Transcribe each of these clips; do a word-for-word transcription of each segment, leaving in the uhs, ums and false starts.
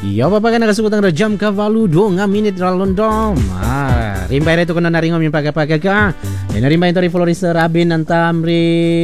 Ya apa kan nakasukutang na jam kavalu do nga minute ralondom. Ah, rimbay rito ko na naringom yung pagkapaga ka. E narimbay ito rin Florista Rabin ng tamri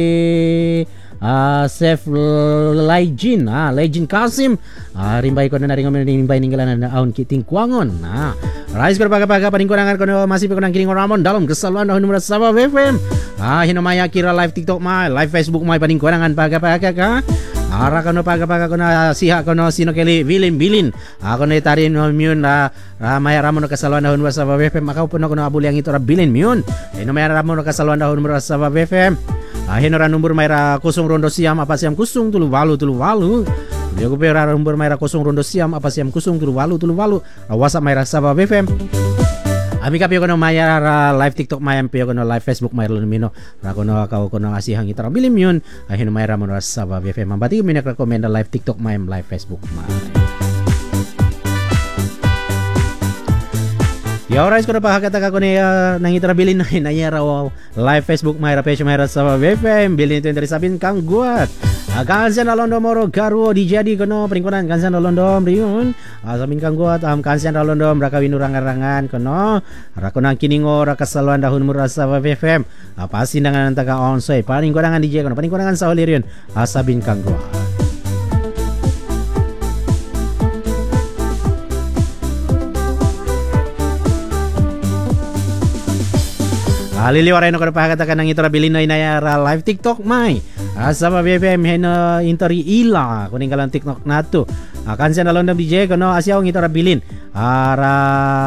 ah Chef Legend, ah Legend Kasim. Ah rimbay ko na naringom yung rimbay ninggalan na aun kiting kuangon. Ah, rais ko pagkapaga paningkurangan ko na masipin ko ng kiling Ramon dalam kesaluan dahon numero Sabah F M. Ah hinumaya kira live TikTok may, live Facebook may paningkurangan pagkapaga ka. Ara kono paga-paga kono siha kono sino keli bilin bilin. Ako na itarin no myun na maya ramon kasalwan dahon sa F M makaw puno kono abuli ang ito ra bilin myun. Ino maya ramon kasalwan dahon sa F M. Ahino ra number mayra kusung rondo siam apa siam kusung tulu walu tulu walu. Dia ko pera number mayra kusung rondo siam apa siam kusung tulu walu tulu walu. WhatsApp mayra sa F M. Ami kapiyo kono maya ra live TikTok maya piyo kono live Facebook maya lumino ra kono ka kono asihang itara bilim yun ahino maya ra mono sa F M mambati ko minak rekomenda live TikTok maya live Facebook maya. Ya oras kono pa hakata ka kono uh, nang itara bilin na inaya ra live Facebook maya ra page maya sa F M bilin ito dari sabin kang guat. Kansan Alondo Moro Garuo dijadi kono peringkunan Kansan Alondo riun asamin kang guat am Kansan Alondo raka winurang-rangan kono rakonang kiningo raka saluan dahun murasa F M apa sindangan taga onsoi paningkurangan D J kono paningkurangan sa oliriun asabin kang guat. Aliliwaray no kada pakatakan ng itora bilin na inayara live TikTok may asama B F M heno intori ila kuning kalang TikTok nato akan siya nalondam D J kono asyaw ng itora bilin ara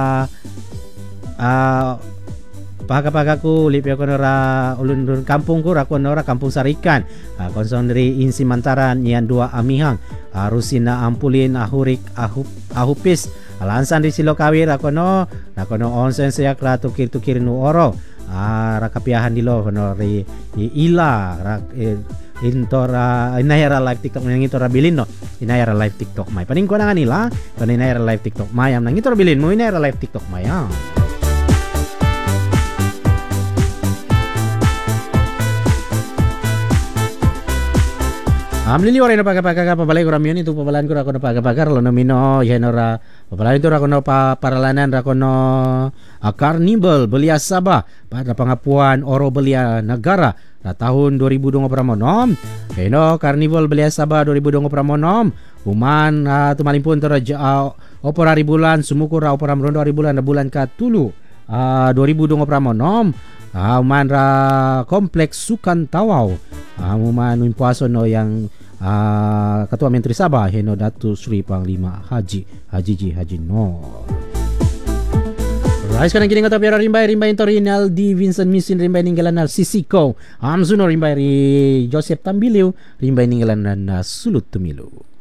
ah pagka-pagka ko lipyo kono ra ulun kampung ko ra kono ra kampung Sarikan konsong dari insimantaran yan dua amihang arusina ampulin ahurik ahup ahupis alansan di Silokawi ra kono ra kono onsen siya krato kirtukir nu oro ah rakapiahan dilo kono ri ila rak eh, intora inayara live TikTok nang itora bilin no inayara live TikTok may paning ko na nila kono inayara live TikTok may am nang itora bilin mo inayara live TikTok may am. Am lili oray na pagkapaga pabalay ko ramyon ito pabalan ko ra kono pagkapagar lo nomino yenora pabalan ito ra kono pa paralanan ra kono a Carnival Belia Sabah pada pangapuan oro belia negara na tahun dua ribu dua puluh enam. Eno Carnival Belia Sabah dua ribu dua puluh enam uman uh, tumalimpun tera uh, operari bulan sumukur ra opera rondo hari bulan na bulan katulu uh, dua ribu dua puluh enam. Uh, uman ra kompleks Sukan Tawau uh, uman impuaso no yang uh, Ketua Menteri Sabah Heno Datu Sri Panglima Haji Haji Ji Haji No. Rais kanang kining kata pera rimbay rimbay Torinal di Vincent Misin rimbay ninggalan na Sisiko Amsuno rimbay ri Joseph Tambiliw rimbay ninggalan na Sulut Tumilu.